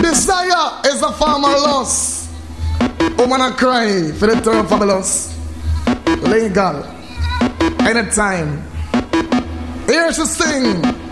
Desire is a form of loss. Woman a cry for the term fabulous. Legal. Anytime. Here she sing.